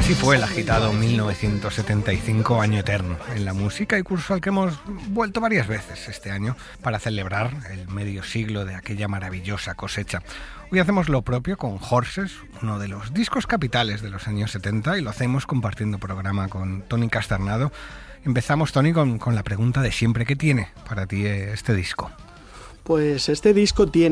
Así fue el agitado 1975, año eterno en la música y curso al que hemos vuelto varias veces este año para celebrar el medio siglo de aquella maravillosa cosecha. Hoy hacemos lo propio con Horses, uno de los discos capitales de los años 70, y lo hacemos compartiendo programa con Toni Casternado. Empezamos, Toni, con la pregunta de siempre: ¿qué tiene para ti este disco? Pues este disco tiene